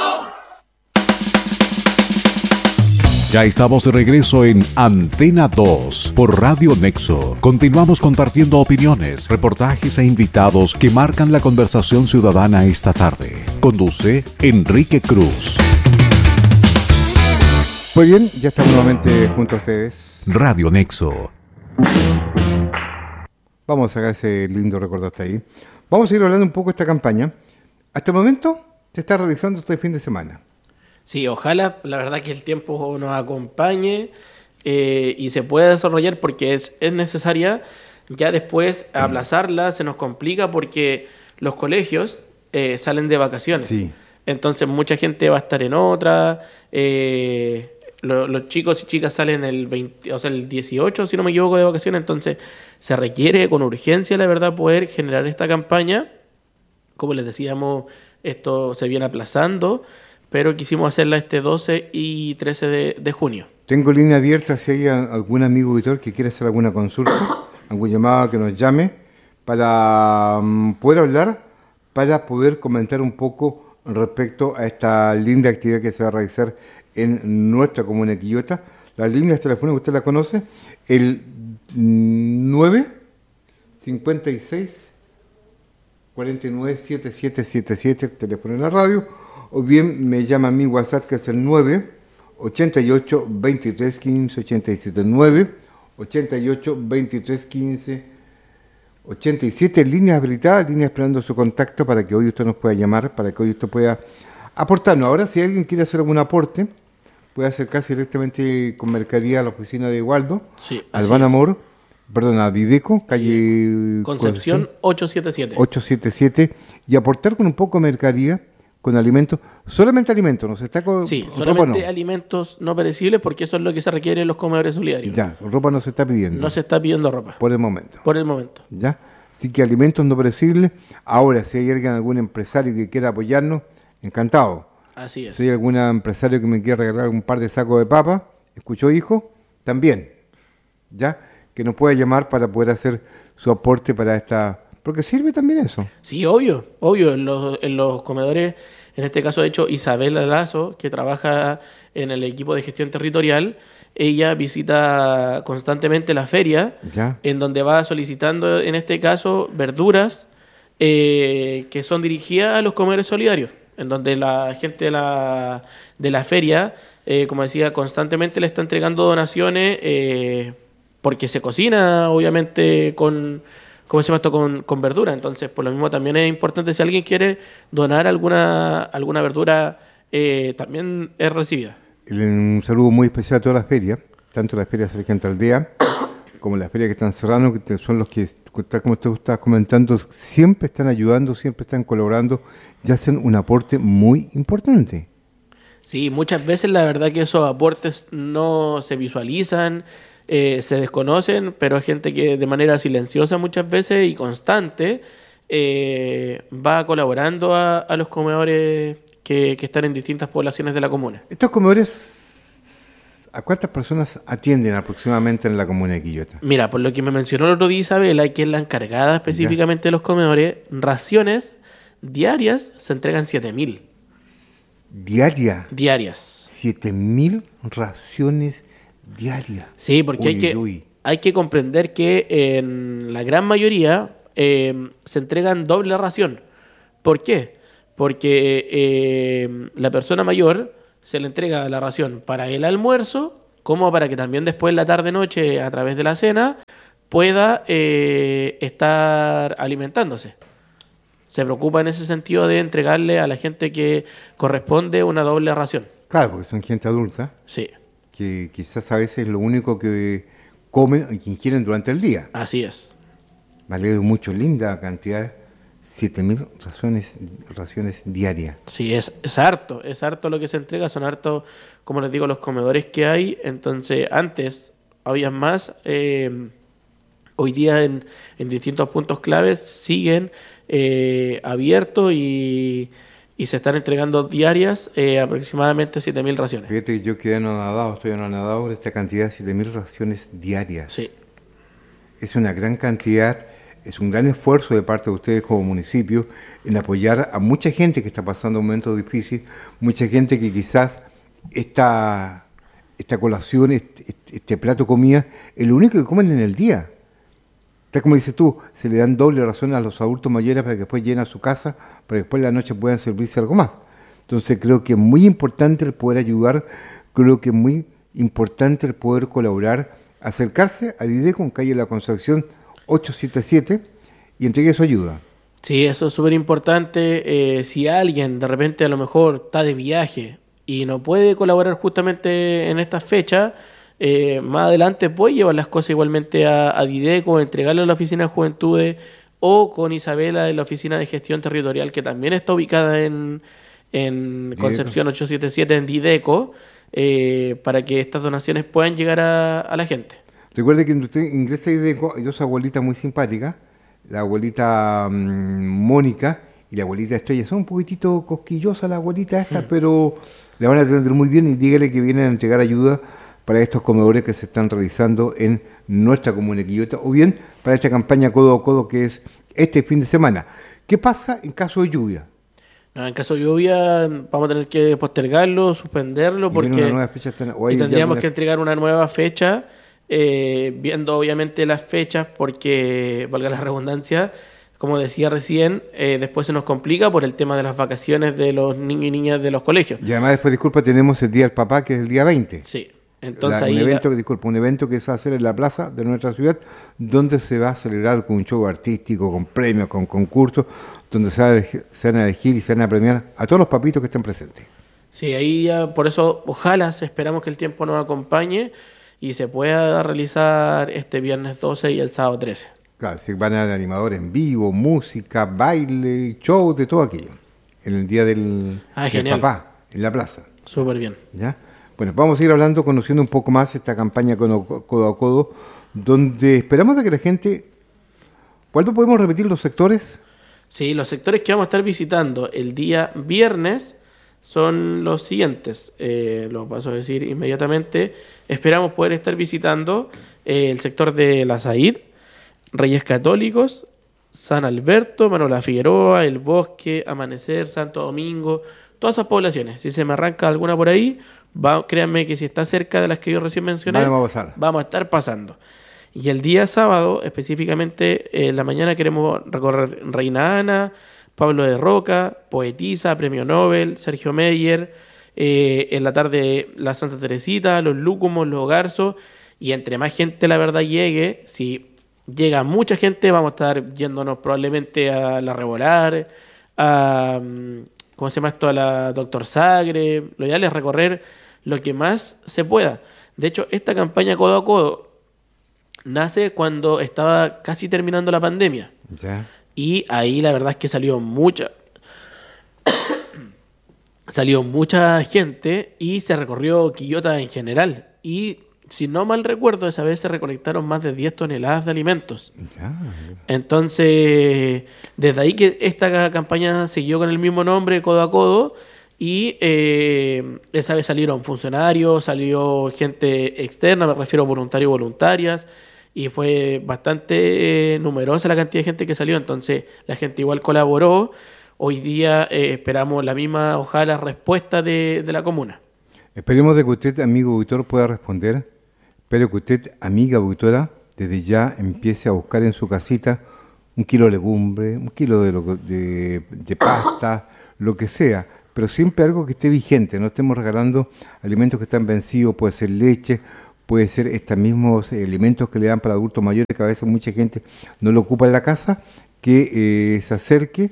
Ya estamos de regreso en Antena dos por Radio Nexo. Continuamos compartiendo opiniones, reportajes e invitados que marcan la conversación ciudadana esta tarde. Conduce Enrique Cruz. Pues bien, ya estamos nuevamente junto a ustedes. Radio Nexo. Vamos a sacar ese lindo recuerdo hasta ahí. Vamos a ir hablando un poco de esta campaña. Hasta el momento se está realizando este fin de semana. Sí, ojalá, la verdad que el tiempo nos acompañe eh, y se pueda desarrollar porque es, es necesaria. Ya después aplazarla se nos complica porque los colegios eh, salen de vacaciones. Sí. Entonces mucha gente va a estar en otra. Eh, lo, los chicos y chicas salen el veinte, o sea, el dieciocho, si no me equivoco, de vacaciones. Entonces se requiere con urgencia, la verdad, poder generar esta campaña. Como les decíamos, esto se viene aplazando, pero quisimos hacerla este doce y trece de, de junio. Tengo línea abierta si hay algún amigo auditor que quiera hacer alguna consulta, algún llamado que nos llame para um, poder hablar, para poder comentar un poco respecto a esta linda actividad que se va a realizar en nuestra comuna de Quillota. Las líneas telefónicas, usted la conoce, el nueve cincuenta y seis cuarenta y nueve setenta y siete setenta y siete, el teléfono en la radio, o bien me llama a mi WhatsApp, que es el nueve ochenta y ocho veintitrés quince ochenta y siete, nueve ochenta y ocho veintitrés quince ochenta y siete, líneas habilitadas, líneas esperando su contacto para que hoy usted nos pueda llamar, para que hoy usted pueda aportarnos. Ahora, si alguien quiere hacer algún aporte, puede acercarse directamente con mercadería a la oficina de Waldo, Sí, Albán es. Amor, perdón, a Videco, calle Concepción ochocientos setenta y siete. ochocientos setenta y siete, y aportar con un poco de mercadería, con alimentos, solamente alimentos, no se está con, Sí, con solamente ropa no. alimentos no perecibles porque eso es lo que se requiere en los comedores solidarios. Ya, ropa no se está pidiendo, No se está pidiendo ropa, por el momento. por el momento. ¿Ya? Así que alimentos no perecibles. Ahora, si hay alguien, algún empresario que quiera apoyarnos, encantado. Así es. Si hay algún empresario que me quiera regalar un par de sacos de papa, ¿escuchó, hijo? También, ¿ya? Que nos pueda llamar para poder hacer su aporte para esta... Porque sirve también eso. Sí, obvio, obvio. En los, en los comedores, en este caso, de hecho, Isabela Lazo, que trabaja en el equipo de gestión territorial, ella visita constantemente la feria, Ya. en donde va solicitando, en este caso, verduras eh, que son dirigidas a los comedores solidarios, en donde la gente de la, de la feria, eh, como decía, constantemente le está entregando donaciones eh, porque se cocina, obviamente, con... ¿Cómo se llama esto? Con, con verdura. Entonces, por lo mismo también es importante, si alguien quiere donar alguna alguna verdura, eh, también es recibida. Un saludo muy especial a todas las ferias, tanto las ferias Sargento Aldea como las ferias que están cerrando, que son los que, tal como usted está comentando, siempre están ayudando, siempre están colaborando y hacen un aporte muy importante. Sí, muchas veces la verdad que esos aportes no se visualizan, eh, se desconocen, pero hay gente que de manera silenciosa muchas veces y constante eh, va colaborando a, a los comedores que, que están en distintas poblaciones de la comuna. Estos comedores, ¿a cuántas personas atienden aproximadamente en la comuna de Quillota? Mira, por lo que me mencionó el otro día Isabela, que es la encargada específicamente ya. de los comedores, raciones diarias se entregan siete mil. ¿Diaria? Diarias. siete mil raciones diarias. Sí, porque uy, hay, que, uy. hay que comprender que en la gran mayoría eh, se entregan doble ración. ¿Por qué? Porque eh, la persona mayor se le entrega la ración para el almuerzo, como para que también después la tarde-noche, a través de la cena, pueda eh, estar alimentándose. Se preocupa en ese sentido de entregarle a la gente que corresponde una doble ración. Claro, porque son gente adulta. Sí. Que quizás a veces es lo único que comen y que ingieren durante el día. Así es. Me alegro mucho, linda cantidad, siete mil raciones, raciones diarias. Sí, es, es harto, es harto lo que se entrega, son harto, como les digo, los comedores que hay. Entonces, antes había más, eh, hoy día en, en distintos puntos claves siguen eh, abiertos y... y se están entregando diarias eh, aproximadamente siete mil raciones. Fíjate que yo quedé anonadado, estoy anonadado por esta cantidad de siete mil raciones diarias. Sí. Es una gran cantidad, es un gran esfuerzo de parte de ustedes como municipio en apoyar a mucha gente que está pasando un momento difícil, mucha gente que quizás esta, esta colación, este, este plato de comida, es lo único que comen en el día. Tal como dices tú, se le dan doble razón a los adultos mayores para que después lleguen a su casa, para que después en la noche puedan servirse algo más. Entonces creo que es muy importante el poder ayudar, creo que es muy importante el poder colaborar, acercarse a Dideco en calle La Concepción ochocientos setenta y siete y entregue su ayuda. Sí, eso es súper importante. Eh, si alguien de repente a lo mejor está de viaje y no puede colaborar justamente en esta fecha, eh, más adelante puede llevar las cosas igualmente a, a Dideco, entregarle a la Oficina de Juventudes o con Isabela de la Oficina de Gestión Territorial, que también está ubicada en, en Concepción ochocientos setenta y siete en Dideco, eh, para que estas donaciones puedan llegar a, a la gente. Recuerde que cuando usted ingresa a Dideco hay dos abuelitas muy simpáticas, la abuelita mmm, Mónica y la abuelita Estrella. Son un poquitito cosquillosas las abuelitas estas, mm. pero le van a atender muy bien, y dígale que vienen a entregar ayuda para estos comedores que se están realizando en nuestra comuna de Quillota, o bien para esta campaña Codo a Codo que es este fin de semana. ¿Qué pasa en caso de lluvia? No, en caso de lluvia vamos a tener que postergarlo, suspenderlo, porque una nueva fecha está, o y tendríamos que entregar una nueva fecha, eh, viendo obviamente las fechas, porque, valga la redundancia, como decía recién, eh, después se nos complica por el tema de las vacaciones de los niños y niñas de los colegios. Y además después, disculpa, tenemos el Día del Papá, que es el día veinte. Sí. Entonces la, ahí un evento, la... disculpa, un evento que se va a hacer en la plaza de nuestra ciudad, donde se va a celebrar con un show artístico, con premios, con concursos, donde se, va a elegir, se van a elegir y se van a premiar a todos los papitos que estén presentes. Sí, ahí ya, por eso, ojalá, esperamos que el tiempo nos acompañe y se pueda realizar este viernes doce y el sábado trece. Claro, se van a dar animadores en vivo, música, baile, show, de todo aquello, en el día del, ah, del papá, en la plaza. Súper bien. ¿Ya? Bueno, vamos a ir hablando, conociendo un poco más esta campaña Codo a Codo, donde esperamos de que la gente... ¿Cuándo podemos repetir los sectores? Sí, los sectores que vamos a estar visitando el día viernes son los siguientes. Eh, los paso a decir inmediatamente. Esperamos poder estar visitando eh, el sector de La Said, Reyes Católicos, San Alberto, Manuela Figueroa, El Bosque, Amanecer, Santo Domingo, todas esas poblaciones. Si se me arranca alguna por ahí... Va, créanme que si está cerca de las que yo recién mencioné, vamos a, vamos a estar pasando. Y el día sábado, específicamente en la mañana, queremos recorrer Reina Ana, Pablo de Roca, Poetisa, Premio Nobel, Sergio Meyer, eh, en la tarde la Santa Teresita, los Lúcumos, los Garzos, y entre más gente la verdad llegue, si llega mucha gente, vamos a estar yéndonos probablemente a La Rebolar, a, ¿cómo se llama esto?, a la Doctor Sagre. Lo ideal es recorrer lo que más se pueda. De hecho, esta campaña Codo a Codo nace cuando estaba casi terminando la pandemia. ¿Ya? Y ahí la verdad es que salió mucha salió mucha gente y se recorrió Quillota en general. Y si no mal recuerdo, esa vez se recolectaron más de diez toneladas de alimentos. Ya. Entonces, desde ahí que esta campaña siguió con el mismo nombre, Codo a Codo. Y eh, esa vez salieron funcionarios, salió gente externa, me refiero a voluntarios y voluntarias, y fue bastante eh, numerosa la cantidad de gente que salió, entonces la gente igual colaboró. Hoy día eh, esperamos la misma, ojalá, respuesta de, de la comuna. Esperemos de que usted, amigo auditor, pueda responder. Espero que usted, amiga auditora, desde ya empiece a buscar en su casita un kilo de legumbre, un kilo de, lo, de, de pasta, lo que sea, pero siempre algo que esté vigente. No estemos regalando alimentos que están vencidos, puede ser leche, puede ser estos mismos alimentos que le dan para adultos mayores, que a veces mucha gente no lo ocupa en la casa, que eh, se acerque,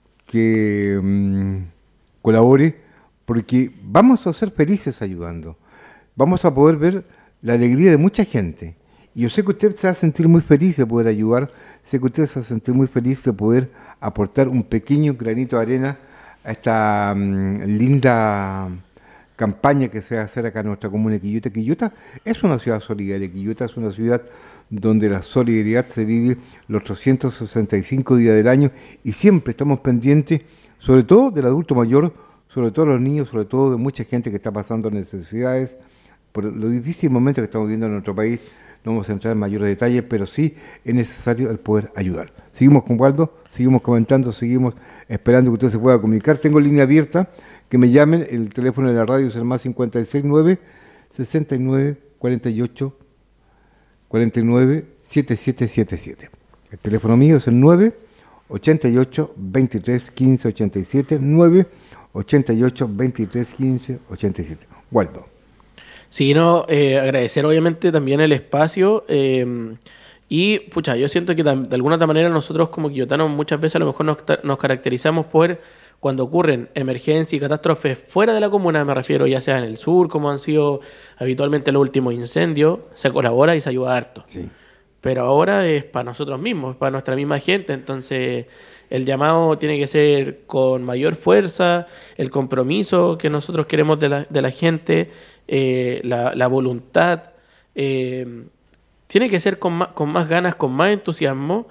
que mmm, colabore, porque vamos a ser felices ayudando. Vamos a poder ver la alegría de mucha gente. Y yo sé que usted se va a sentir muy feliz de poder ayudar, sé que usted se va a sentir muy feliz de poder aportar un pequeño granito de arena a esta um, linda campaña que se va a hacer acá en nuestra comuna de Quillota. Quillota es una ciudad solidaria, Quillota es una ciudad donde la solidaridad se vive los trescientos sesenta y cinco días del año y siempre estamos pendientes, sobre todo del adulto mayor, sobre todo de los niños, sobre todo de mucha gente que está pasando necesidades, por los difíciles momentos que estamos viviendo en nuestro país. No vamos a entrar en mayores detalles, pero sí es necesario el poder ayudar. Seguimos con Waldo, seguimos comentando, seguimos esperando que usted se pueda comunicar. Tengo línea abierta, que me llamen, el teléfono de la radio es el más cincuenta y seis nueve, sesenta y nueve, cuarenta y ocho, cuarenta y nueve, setenta y siete setenta y siete. El teléfono mío es el nueve, ochenta y ocho, veintitrés, quince, ochenta y siete, nueve, ochenta y ocho, veintitrés, quince, ochenta y siete. Waldo. Sí, no, eh, agradecer obviamente también el espacio eh, y, pucha, yo siento que de alguna otra manera nosotros como quillotanos muchas veces a lo mejor nos, nos caracterizamos por cuando ocurren emergencias y catástrofes fuera de la comuna, me refiero ya sea en el sur, como han sido habitualmente los últimos incendios, se colabora y se ayuda harto. Sí. Pero ahora es para nosotros mismos, es para nuestra misma gente, entonces el llamado tiene que ser con mayor fuerza, el compromiso que nosotros queremos de la, de la gente, eh, la, la voluntad, eh, tiene que ser con más, con más ganas, con más entusiasmo,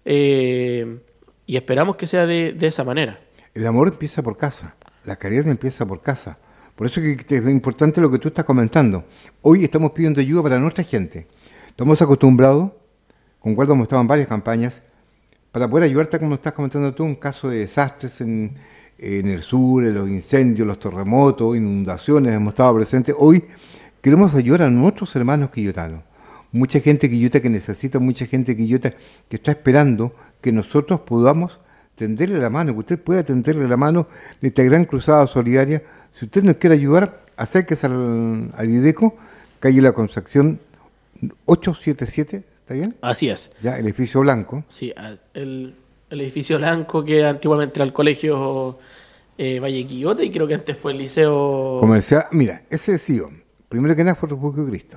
eh, y esperamos que sea de, de esa manera. El amor empieza por casa, la caridad empieza por casa. Por eso es que es importante lo que tú estás comentando. Hoy estamos pidiendo ayuda para nuestra gente. Estamos acostumbrados, con Waldo hemos estado en varias campañas, para poder ayudarte, como estás comentando tú, en caso de desastres en, en el sur, en los incendios, los terremotos, inundaciones, hemos estado presentes. Hoy queremos ayudar a nuestros hermanos quillotanos. Mucha gente quillota que necesita, mucha gente quillota que está esperando que nosotros podamos tenderle la mano, que usted pueda tenderle la mano de esta gran cruzada solidaria. Si usted nos quiere ayudar, acérquese al, al Dideco, calle La Concepción ochocientos setenta y siete, ¿está bien? Así es. Ya, el edificio blanco. Sí, el, el edificio blanco que antiguamente era el colegio eh, Valle Quillota y creo que antes fue el liceo... Comercial. Mira, ese decido, primero que nada fue el Refugio Cristo.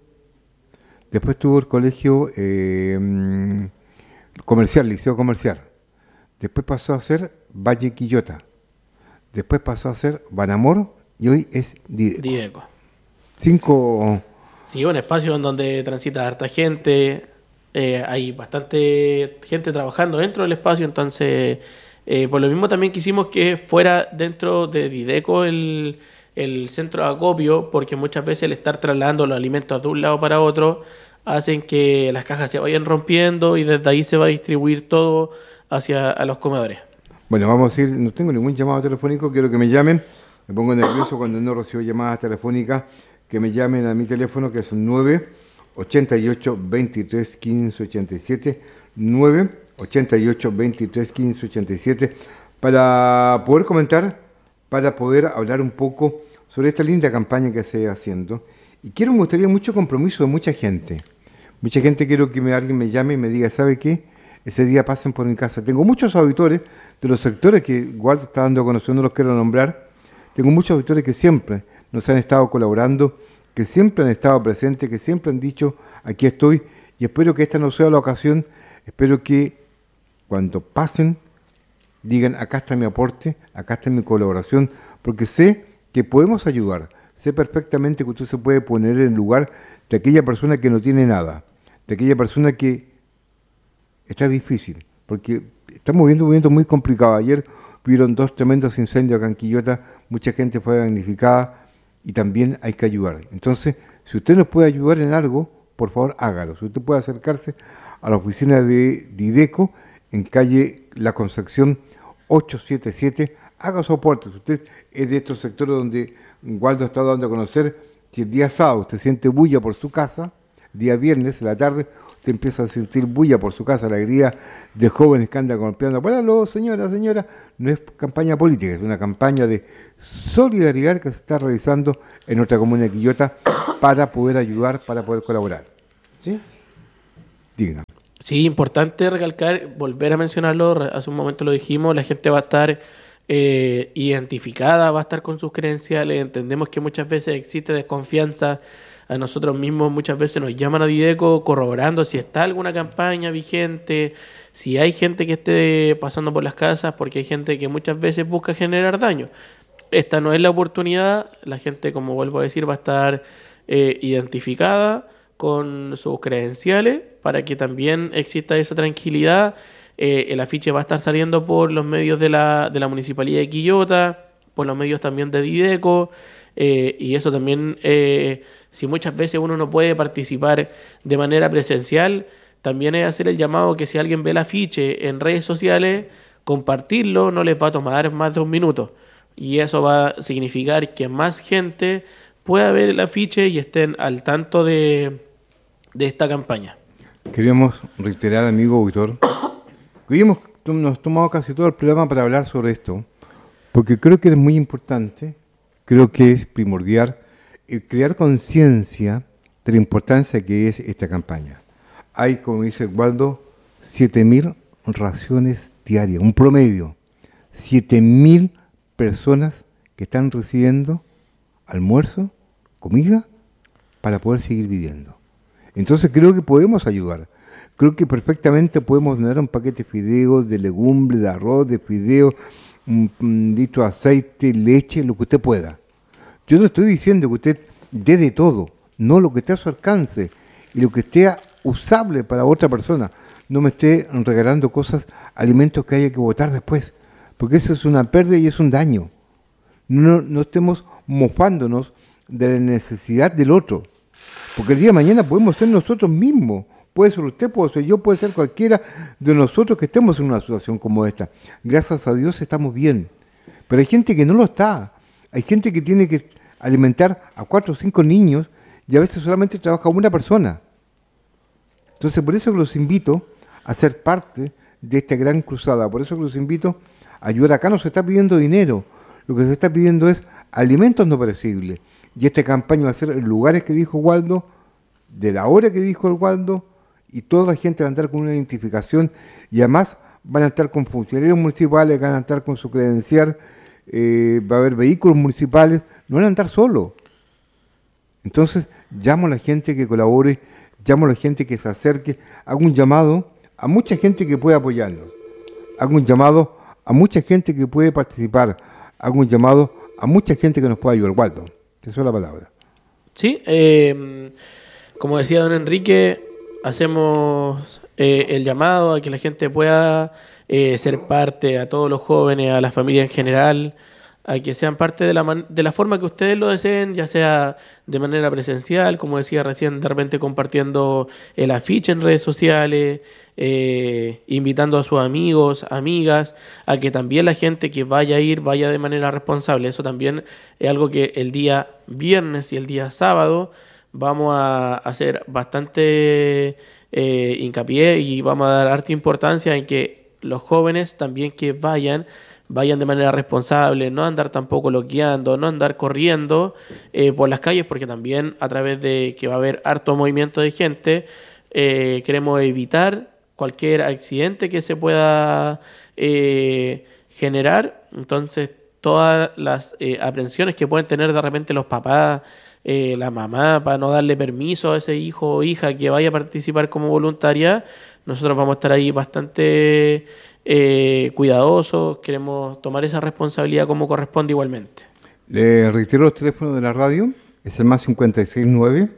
Después tuvo el colegio eh, comercial, liceo comercial. Después pasó a ser Valle Quillota. Después pasó a ser Banamor y hoy es Dideco. Dideco. Cinco... Sí, un espacio en donde transita harta gente, eh, hay bastante gente trabajando dentro del espacio, entonces eh, por lo mismo también quisimos que fuera dentro de Dideco el, el centro de acopio, porque muchas veces el estar trasladando los alimentos de un lado para otro hacen que las cajas se vayan rompiendo y desde ahí se va a distribuir todo hacia a los comedores. Bueno, vamos a ir, no tengo ningún llamado telefónico, quiero que me llamen, me pongo nervioso cuando no recibo llamadas telefónicas, que me llamen a mi teléfono que es nueve ochenta y ocho, veintitrés, quince, ochenta y siete, nueve ochenta y ocho, veintitrés, quince, ochenta y siete, para poder comentar, para poder hablar un poco sobre esta linda campaña que se está haciendo. Y quiero, me gustaría mucho compromiso de mucha gente. Mucha gente quiero que me, alguien me llame y me diga, ¿sabe qué? Ese día pasen por mi casa. Tengo muchos auditores de los sectores que igual está dando a conocer, no los quiero nombrar. Tengo muchos auditores que siempre nos han estado colaborando, que siempre han estado presentes, que siempre han dicho, aquí estoy, y espero que esta no sea la ocasión, espero que cuando pasen, digan, acá está mi aporte, acá está mi colaboración, porque sé que podemos ayudar, sé perfectamente que usted se puede poner en el lugar de aquella persona que no tiene nada, de aquella persona que está difícil, porque estamos viviendo un momento muy complicado. Ayer hubieron dos tremendos incendios acá en Quillota, mucha gente fue damnificada, y también hay que ayudar. Entonces, si usted nos puede ayudar en algo, por favor, hágalo. Si usted puede acercarse a la oficina de Dideco, en calle La Concepción ochocientos setenta y siete, haga su aporte. Si usted es de estos sectores donde Waldo está dando a conocer, si el día sábado usted siente bulla por su casa, el día viernes, en la tarde, usted empieza a sentir bulla por su casa, la alegría de jóvenes que andan golpeando. Bueno, señora, señora, no es campaña política, es una campaña de solidaridad que se está realizando en nuestra comuna de Quillota para poder ayudar, para poder colaborar. ¿Sí? Diga. Sí, importante recalcar, volver a mencionarlo, hace un momento lo dijimos, la gente va a estar eh, identificada, va a estar con sus credenciales, entendemos que muchas veces existe desconfianza, a nosotros mismos muchas veces nos llaman a Dideco corroborando si está alguna campaña vigente, si hay gente que esté pasando por las casas, porque hay gente que muchas veces busca generar daño. Esta no es la oportunidad, la gente, como vuelvo a decir, va a estar eh, identificada con sus credenciales para que también exista esa tranquilidad. Eh, el afiche va a estar saliendo por los medios de la, de la Municipalidad de Quillota, por los medios también de Dideco, eh, y eso también, eh, si muchas veces uno no puede participar de manera presencial, también es hacer el llamado que si alguien ve el afiche en redes sociales, compartirlo, no les va a tomar más de un minuto. Y eso va a significar que más gente pueda ver el afiche y estén al tanto de, de esta campaña. Queremos reiterar, amigo auditor, que hoy hemos nos tomado casi todo el programa para hablar sobre esto, porque creo que es muy importante, creo que es primordial el crear conciencia de la importancia que es esta campaña. Hay, como dice Waldo, siete mil raciones diarias, un promedio, siete mil personas que están recibiendo almuerzo, comida, para poder seguir viviendo. Entonces creo que podemos ayudar. Creo que perfectamente podemos dar un paquete de fideos, de legumbres, de arroz, de fideos, un, un litro de aceite, leche, lo que usted pueda. Yo no estoy diciendo que usted dé de todo, no lo que esté a su alcance y lo que esté usable para otra persona. No me esté regalando cosas, alimentos que haya que botar después, porque eso es una pérdida y es un daño. No, no estemos mofándonos de la necesidad del otro, porque el día de mañana podemos ser nosotros mismos. Puede ser usted, puede ser yo, puede ser cualquiera de nosotros que estemos en una situación como esta. Gracias a Dios estamos bien, pero hay gente que no lo está. Hay gente que tiene que alimentar a cuatro o cinco niños y a veces solamente trabaja una persona. Entonces, por eso que los invito a ser parte de esta gran cruzada. Por eso que los invito a ayudar. Acá no se está pidiendo dinero. Lo que se está pidiendo es alimentos no perecibles. Y esta campaña va a ser en lugares que dijo Waldo, de la hora que dijo el Waldo, y toda la gente va a andar con una identificación y además van a estar con funcionarios municipales, van a estar con su credencial, eh, va a haber vehículos municipales, no van a andar solos. Entonces, llamo a la gente que colabore, llamo a la gente que se acerque, hago un llamado a mucha gente que puede apoyarnos, hago un llamado a mucha gente que puede participar, hago un llamado a mucha gente que nos pueda ayudar. Waldo, esa es la palabra. Sí, eh, como decía don Enrique, hacemos eh, el llamado a que la gente pueda eh, ser parte, a todos los jóvenes, a la familia en general, a que sean parte de la, man- de la forma que ustedes lo deseen, ya sea de manera presencial, como decía recién, de repente compartiendo el afiche en redes sociales, eh, invitando a sus amigos, amigas, a que también la gente que vaya a ir vaya de manera responsable. Eso también es algo que el día viernes y el día sábado vamos a hacer bastante eh, hincapié y vamos a dar harta importancia en que los jóvenes también que vayan, vayan de manera responsable, no andar tampoco loqueando, no andar corriendo eh, por las calles, porque también a través de que va a haber harto movimiento de gente, eh, queremos evitar cualquier accidente que se pueda eh, generar. Entonces, todas las eh, aprensiones que pueden tener de repente los papás, Eh, la mamá, para no darle permiso a ese hijo o hija que vaya a participar como voluntaria, nosotros vamos a estar ahí bastante eh, cuidadosos, queremos tomar esa responsabilidad como corresponde igualmente. Le reitero los teléfonos de la radio, es el más cincuenta y seis nueve,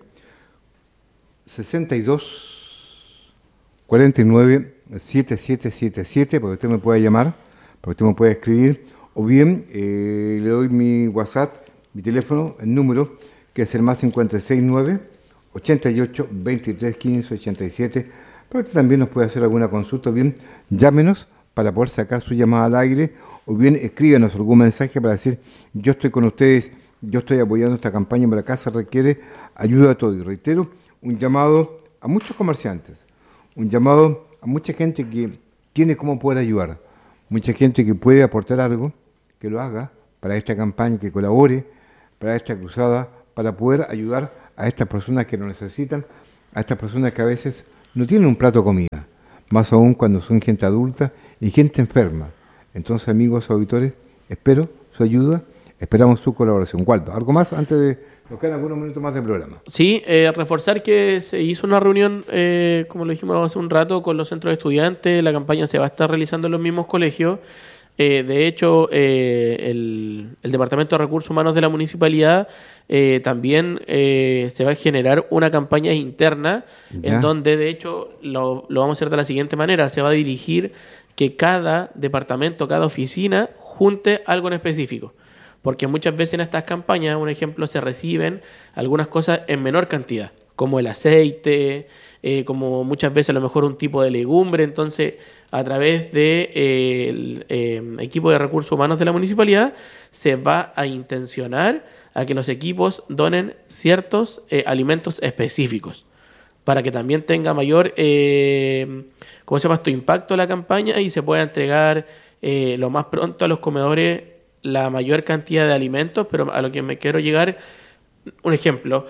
sesenta y dos, cuarenta y nueve, setenta y siete setenta y siete, porque usted me puede llamar, porque usted me puede escribir, o bien eh, le doy mi WhatsApp, mi teléfono, el número, que es el más cincuenta y seis nueve, ochenta y ocho, veintitrés, quince, ochenta y siete, pero usted también nos puede hacer alguna consulta, o bien llámenos para poder sacar su llamada al aire, o bien escríbanos algún mensaje para decir, yo estoy con ustedes, yo estoy apoyando esta campaña, para acá se requiere ayuda a todos. Y reitero, un llamado a muchos comerciantes, un llamado a mucha gente que tiene cómo poder ayudar, mucha gente que puede aportar algo, que lo haga para esta campaña, que colabore para esta cruzada, para poder ayudar a estas personas que lo necesitan, a estas personas que a veces no tienen un plato de comida, más aún cuando son gente adulta y gente enferma. Entonces, amigos auditores, espero su ayuda, esperamos su colaboración. Waldo, ¿algo más antes de nos quedan algunos minutos más del programa? Sí, eh, reforzar que se hizo una reunión, eh, como lo dijimos hace un rato, con los centros de estudiantes. La campaña se va a estar realizando en los mismos colegios. Eh, de hecho, eh, el, el Departamento de Recursos Humanos de la Municipalidad eh, también eh, se va a generar una campaña interna, ya, en donde, de hecho, lo, lo vamos a hacer de la siguiente manera. Se va a dirigir que cada departamento, cada oficina, junte algo en específico. Porque muchas veces en estas campañas, un ejemplo, se reciben algunas cosas en menor cantidad, como el aceite, eh, como muchas veces a lo mejor un tipo de legumbre. Entonces, a través del de, eh, eh, equipo de recursos humanos de la municipalidad, se va a intencionar a que los equipos donen ciertos eh, alimentos específicos, para que también tenga mayor, eh, ¿cómo se llama esto?, impacto la campaña y se pueda entregar eh, lo más pronto a los comedores la mayor cantidad de alimentos, pero a lo que me quiero llegar, un ejemplo,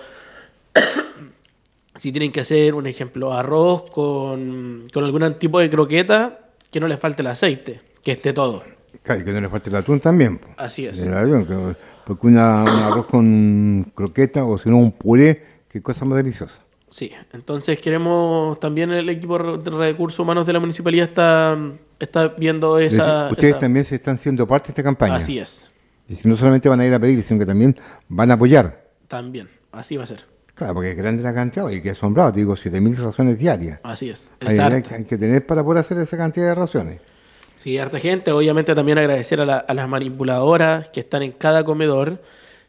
si tienen que hacer, un ejemplo, arroz con, con algún tipo de croqueta, que no les falte el aceite, que esté todo. Claro, y que no le falte el atún también. Po. Así es. El atún, que- porque una, un arroz con croqueta o si no un puré, qué cosa más deliciosa. Sí, entonces queremos, también el equipo de recursos humanos de la municipalidad está, está viendo Es decir, esa... ustedes esa- también se están siendo parte de esta campaña. Así es, Y si no solamente van a ir a pedir, sino que también van a apoyar. también, así va a ser, Claro, porque es grande la cantidad, y que asombrado, te digo, siete mil raciones diarias. así es. Hay, Es hay, harta. hay que tener para poder hacer esa cantidad de raciones. Sí, harta gente. Obviamente también agradecer a, la- a las manipuladoras que están en cada comedor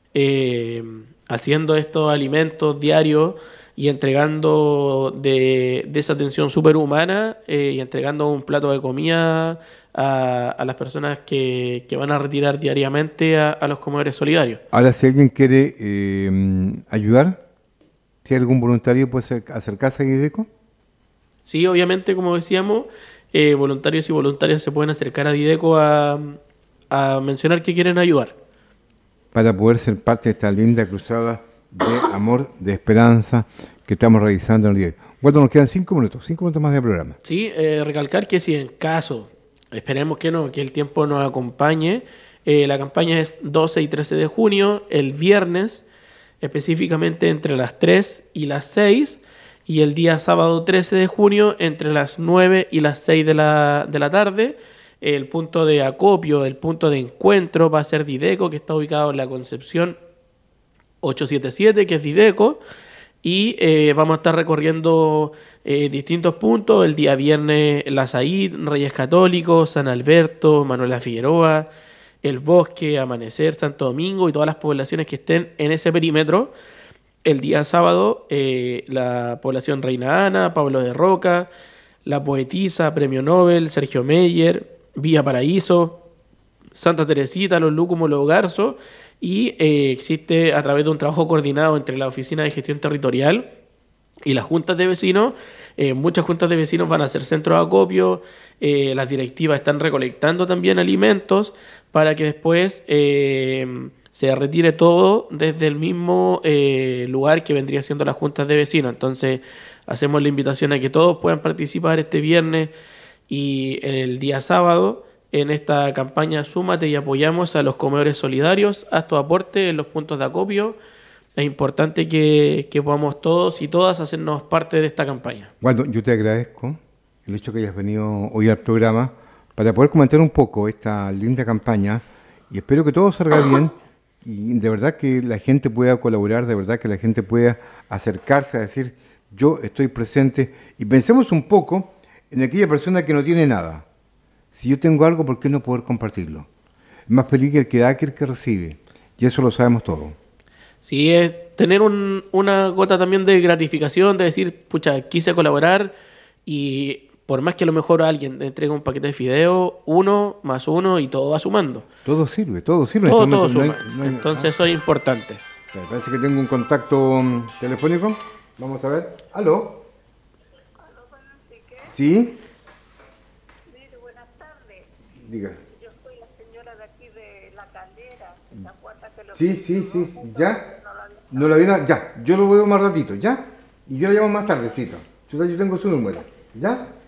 eh, haciendo estos alimentos diarios y entregando de, de esa atención superhumana eh, y entregando un plato de comida a, a las personas que, que van a retirar diariamente a, a los comedores solidarios. Ahora, si alguien quiere eh, ayudar, si hay algún voluntario puede acer- acercarse a Guideco. Sí, obviamente, como decíamos, eh, voluntarios y voluntarias se pueden acercar a Dideco a, a mencionar que quieren ayudar. Para poder ser parte de esta linda cruzada de amor, de esperanza que estamos realizando en el día. Bueno, nos quedan cinco minutos, cinco minutos más de programa. Sí, eh, recalcar que si en caso, esperemos que no, que el tiempo nos acompañe, eh, la campaña es doce y trece de junio, el viernes, específicamente entre las tres y las seis, y el día sábado trece de junio entre las nueve y las seis de la, de la tarde. El punto de acopio, el punto de encuentro va a ser Dideco, que está ubicado en la Concepción ochocientos setenta y siete, que es Dideco, y eh, vamos a estar recorriendo eh, distintos puntos. El día viernes La Saíd, Reyes Católicos, San Alberto, Manuela Figueroa, El Bosque, Amanecer, Santo Domingo y todas las poblaciones que estén en ese perímetro. El día sábado eh, la población Reina Ana, Pablo de Roca, La Poetisa, Premio Nobel, Sergio Meyer, Villa Paraíso, Santa Teresita, Los Lúcumos, Los Garzos, y eh, existe a través de un trabajo coordinado entre la Oficina de Gestión Territorial y las juntas de vecinos. Eh, muchas juntas de vecinos van a hacer centros de acopio, eh, las directivas están recolectando también alimentos para que después eh, se retire todo desde el mismo eh, lugar que vendría siendo las juntas de vecinos. Entonces hacemos la invitación a que todos puedan participar este viernes y el día sábado en esta campaña Súmate y apoyamos a los comedores solidarios. Haz tu aporte en los puntos de acopio. Es importante que, que podamos todos y todas hacernos parte de esta campaña. Waldo, yo te agradezco el hecho que hayas venido hoy al programa para poder comentar un poco esta linda campaña y espero que todo salga bien y de verdad que la gente pueda colaborar, de verdad que la gente pueda acercarse a decir yo estoy presente y pensemos un poco en aquella persona que no tiene nada. Si yo tengo algo, ¿por qué no poder compartirlo? Es más feliz el que da que el que recibe y eso lo sabemos todos. Sí, es tener un, una gota también de gratificación, de decir, pucha, quise colaborar y por más que a lo mejor alguien le entregue un paquete de fideo, uno más uno y todo va sumando. Todo sirve, todo sirve. Todo, En este todo momento suma. no hay- no hay- Entonces ah. eso es importante. Me parece que tengo un contacto um, telefónico. Vamos a ver. ¿Aló? ¿Sí? Mire, buenas tardes. Diga. Yo soy la señora de aquí de La Caldera. ¿Se acuerda que lo Sí, que sí, sí. hicimos juntos? ¿Ya? No lo había- No la viene. Ya. Yo lo veo más ratito. ¿Ya? Y yo la llamo más tardecito. Yo, yo tengo su número. ¿Ya?